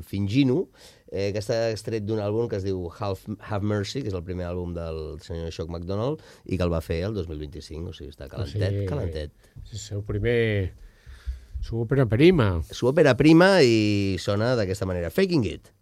Fingint-ho, que està extret d'un àlbum que es diu Have Mercy, que és el primer àlbum del senyor Shock McDonald, i que el va fer el 2025, o sigui, està calentet. És el seu primer... Su òpera prima. Su òpera prima i sona d'aquesta manera. Faking It.